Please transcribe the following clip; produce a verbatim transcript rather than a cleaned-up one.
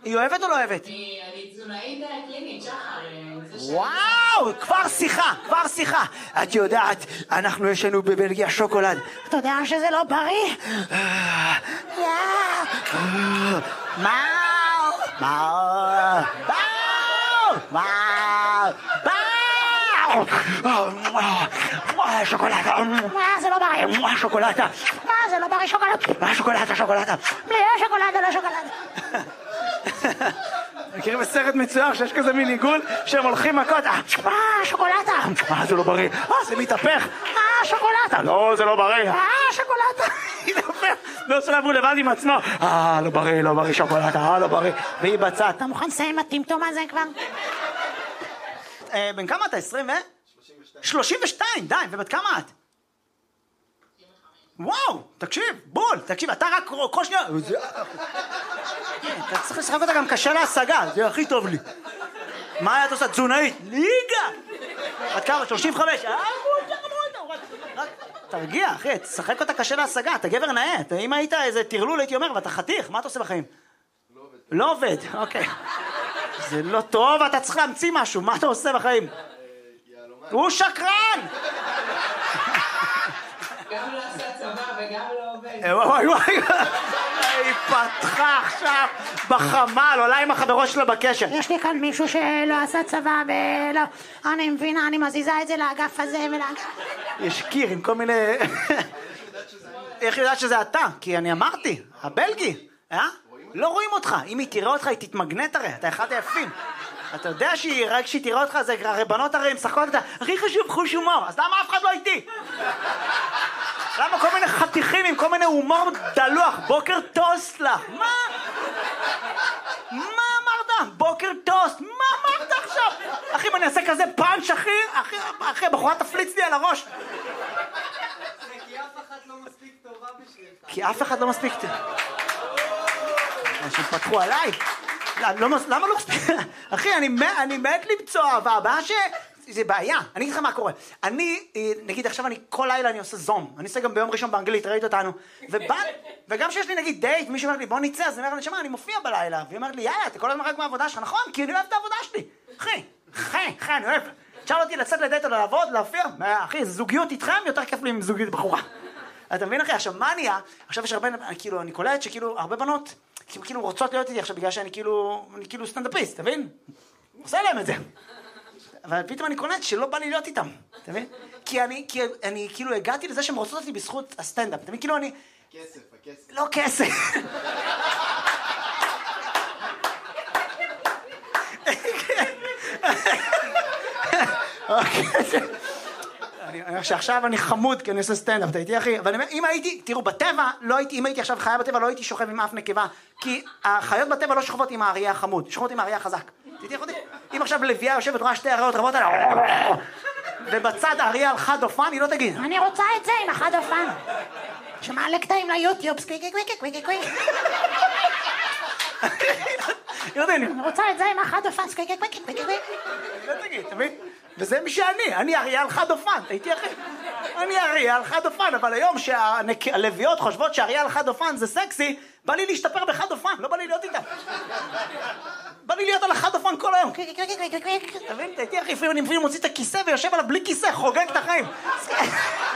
היא אוהבת או לא אוהבת? אני תזונאית קלינית, שחר. וואו, כבר שיחה, כבר שיחה. את יודעת, אנחנו יש לנו בבלגיה שוקולד. אתה יודע שזה לא בריא? מאו, מאו, מאו, מאו, מאו, שוקולדה, זה לא בריא, שוקולדה, זה לא בריא, שוקולדה, שוקולדה, שוקולדה, בלי שוקולדה, לא שוקולדה. מכירים בסרט מצויר שיש כזה מין עיגול שהם הולכים מכות, אה, שוקולדה, אה, זה לא בריא, אה, זה מתהפך, אה, שוקולדה, לא, זה לא בריא, אה, שוקולדה, מתהפך, לא שלבו לבד עם עצמו, אה, לא בריא, לא בריא, שוקולדה, אה, לא בריא, והיא בצד, אתה מוכן לסיים הטמטום הזה כבר? בן כמה אתה? עשרים ו? שלושים ושתיים, די, ובת כמה את? וואו, תקשיב, בול, תקשיב, אתה רק כל שניה... אתה צריך לשחק אותה גם קשה להשגה, זה הכי טוב לי. מה את עושה? תזונאית? ליגה! עד כמה? שלושים וחמש? תרגיע, אחי, תשחק אותה קשה להשגה, אתה גבר נאה. אם היית איזה תרלול, הייתי אומר, ואתה חתיך, מה אתה עושה בחיים? לא עובד, אוקיי. זה לא טוב, אתה צריך להמציא משהו, מה אתה עושה בחיים? הוא שקרן! גם לא עושה צבא וגם לא עובד. וואי וואי, היא פתחה עכשיו בחמל, עולה עם החברות שלה בקשר. יש לי כאן מישהו שלא עשה צבא ולא, אני מבינה, אני מזיזה את זה לאגף הזה ולאגף. יש קיר עם כל מיני... איך יודעת שזה אתה? כי אני אמרתי, הבלגי, אה? לא רואים אותך, אם היא תראה אותך היא תתמגנט הרי, אתה אחד היפים. אתה יודע שהיא, רק שהיא תראה אותך, זה הרי בנות הרי משחקות אותה, הכי חשוב חוש הומור, אז למה אף אחד לא איתי? למה כל מיני חתיכים עם כל מיני הומור דלוח, בוקר טוסט לך, מה? מה אמרת? בוקר טוסט, מה אמרת עכשיו? אחי, אם אני אעשה כזה פאנץ' אחי, אחי, אחי, הבחורה תפליץ לי על הראש. כי אף אחד לא מספיק טובה בשבילך. כי אף אחד לא מספיק טובה. אנשים פתחו עליי. למה לא מספיק? אחי, אני מת למצוא אהבה, הבעיה ש... זה בעיה, אני אגיד לך מה קורה. אני, נגיד עכשיו אני כל לילה אני עושה זום, אני עושה גם ביום ראשון באנגלית, ראית אותנו, וגם שיש לי נגיד דייט, מישהו אומר לי בוא נצא, אז אני אומר לי שמה, אני מופיע בלילה, והיא אומרת לי יאללה, אתה כל הזמן רק מהעבודה שלך, נכון? כי אני אוהב את העבודה שלי, אחי, אחי, אחי, אני אוהב. תשאל אותי לצאת לדייט או לעבוד, להופיע, אחי, זוגיות איתכם יותר כיף לי עם זוגיות בחורה. אתה מבין אחי, עכשיו מה נהיה? עכשיו יש הרבה, כאילו, אני קולט שכאילו הרבה בנות כאילו רוצות להיות איתי עכשיו בגלל שאני כאילו, אני כאילו סטנדאפיסט, אתה מבין? עושה להם את זה. אבל פתאום אני קולט שלא בא לי להיות איתם, אתה מבין? כי אני, כי אני כאילו הגעתי לזה שהן רוצות אותי בזכות הסטנדאפ, אתה מבין? כאילו אני... כסף, הכסף. לא כסף. אני אומר שעכשיו אני חמוד כי אני עושה סטנדאפ, אתה איתי אחי? אבל אם הייתי, תראו, בטבע, לא הייתי, אם הייתי עכשיו חיה בטבע, לא הייתי שוכב עם אף נקבה, כי החיות בטבע לא שוכבות עם האריה החמוד, שוכבות עם האריה החזק. תיתי אחותי? אם עכשיו לביאה יושבת רואה שתי אריות רבות עליה, ובצד האריה על חד אופן, היא לא תגיד, אני רוצה את זה עם החד אופן. שמעלה קטעים ליוטיוב, סקוויקי קוויקי קוויקי קוויקי. אני רוצה את זה עם החד אופן, סקוויקי קוויקי קוויקי קוויקי. לא תגיד, אתה מבין? וזה מי שאני, אני אריה על חד אופן, הייתי אחי. אני אריה על חד אופן, אבל היום שהלוויות חושבות שאריה על חד אופן זה סקסי, בא לי להשתפר בחד אופן, לא בא לי להיות איתם. בא לי להיות על החד אופן כל היום. אתה מבין? הייתי הכי, אני מוציא את הכיסא ויושב עליו בלי כיסא, חוגג את החיים.